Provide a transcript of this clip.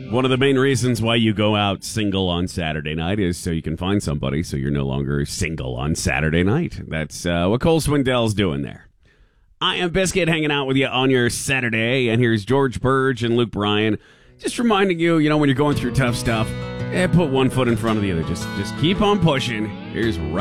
One of the main reasons why you go out single on Saturday night is so you can find somebody so you're no longer single on Saturday night. That's what Cole Swindell's doing there. I am Biscuit hanging out with you on your Saturday, and here's George Burge and Luke Bryan. Just reminding you, when you're going through tough stuff, put one foot in front of the other. Just keep on pushing. Here's